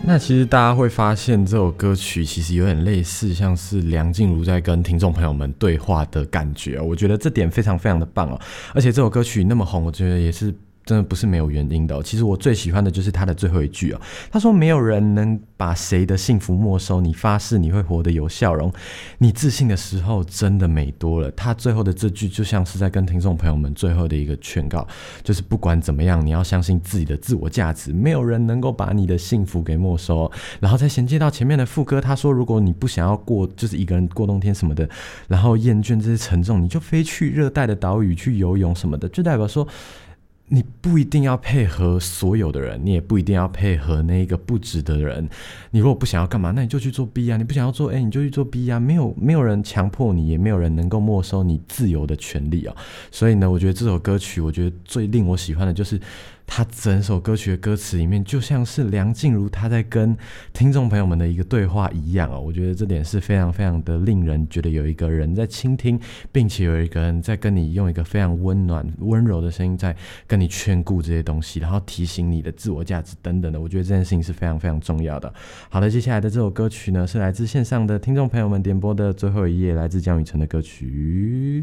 那其实大家会发现这首歌曲其实有点类似像是梁静茹在跟听众朋友们对话的感觉我觉得这点非常非常的棒而且这首歌曲那么红，我觉得也是真的不是没有原因的其实我最喜欢的就是他的最后一句他说没有人能把谁的幸福没收，你发誓你会活得有笑容，你自信的时候真的美多了。他最后的这句就像是在跟听众朋友们最后的一个劝告，就是不管怎么样你要相信自己的自我价值，没有人能够把你的幸福给没收然后再衔接到前面的副歌，他说如果你不想要过就是一个人过冬天什么的，然后厌倦这些沉重，你就飞去热带的岛屿去游泳什么的，就代表说你不一定要配合所有的人，你也不一定要配合那个不值得的人。你如果不想要干嘛，那你就去做 B 你不想要做 A 你就去做 B 没有人强迫你，也没有人能够没收你自由的权利所以呢，我觉得这首歌曲我觉得最令我喜欢的就是他整首歌曲的歌词里面就像是梁静茹她在跟听众朋友们的一个对话一样我觉得这点是非常非常的令人觉得有一个人在倾听，并且有一个人在跟你用一个非常温暖温柔的声音在跟你劝顾这些东西，然后提醒你的自我价值等等的，我觉得这件事情是非常非常重要的。好的，接下来的这首歌曲呢是来自线上的听众朋友们点播的最后一页，来自江雨晨的歌曲。